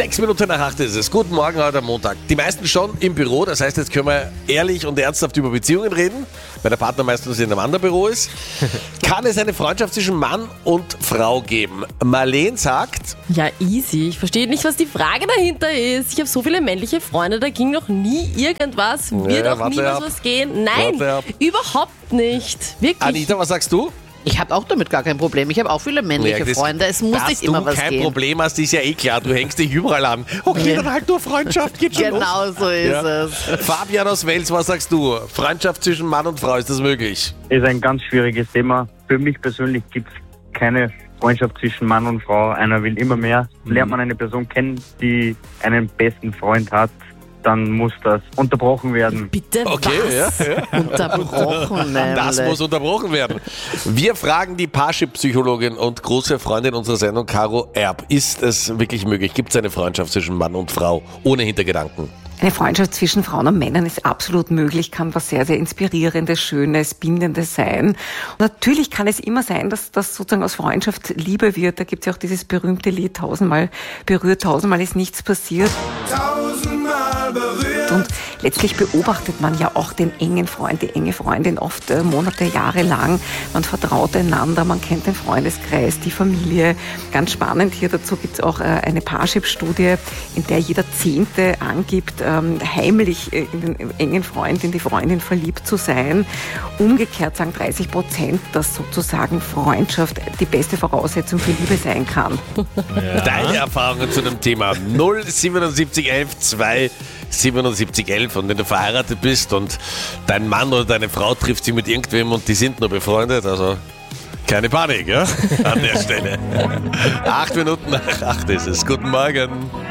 7:06 ist es. Guten Morgen heute am Montag. Die meisten schon im Büro, das heißt, jetzt können wir ehrlich und ernsthaft über Beziehungen reden, weil der Partner meistens in einem anderen Büro ist. Kann es eine Freundschaft zwischen Mann und Frau geben? Marlene sagt... Ja, easy. Ich verstehe nicht, was die Frage dahinter ist. Ich habe so viele männliche Freunde, da ging noch nie irgendwas. Wird auch nie was gehen. Nein, überhaupt nicht. Wirklich. Anita, was sagst du? Ich habe auch damit gar kein Problem. Ich habe auch viele männliche Freunde. Es muss nicht immer was gehen. Dass du kein Problem hast, ist ja eh klar. Du hängst dich überall an. Okay, dann halt nur Freundschaft. Geht schon genau los. So ist es. Fabian aus Wels, was sagst du? Freundschaft zwischen Mann und Frau, ist das möglich? Ist ein ganz schwieriges Thema. Für mich persönlich gibt es keine Freundschaft zwischen Mann und Frau. Einer will immer mehr. Lernt man eine Person kennen, die einen besten Freund hat, dann muss das unterbrochen werden. Bitte okay, was? Ja. Unterbrochen nämlich. Das muss unterbrochen werden. Wir fragen die Parship-Psychologin und große Freundin unserer Sendung, Caro Erb. Ist es wirklich möglich? Gibt es eine Freundschaft zwischen Mann und Frau ohne Hintergedanken? Eine Freundschaft zwischen Frauen und Männern ist absolut möglich, kann was sehr, sehr Inspirierendes, Schönes, Bindendes sein. Und natürlich kann es immer sein, dass das sozusagen aus Freundschaft Liebe wird. Da gibt es ja auch dieses berühmte Lied, 1000-mal berührt, 1000-mal ist nichts passiert. 1000-mal berührt. Und letztlich beobachtet man ja auch den engen Freund, die enge Freundin oft Monate, Jahre lang. Man vertraut einander, man kennt den Freundeskreis, die Familie. Ganz spannend hier dazu gibt es auch eine Parship-Studie, in der jeder Zehnte angibt, heimlich in den engen Freund, in die Freundin verliebt zu sein. Umgekehrt sagen 30%, dass sozusagen Freundschaft die beste Voraussetzung für Liebe sein kann. Ja. Deine Erfahrungen zu dem Thema 07711 2 7711, und wenn du verheiratet bist und dein Mann oder deine Frau trifft sich mit irgendwem und die sind nur befreundet, also keine Panik, ja, an der Stelle. 8 Minuten nach 8 ist es. Guten Morgen.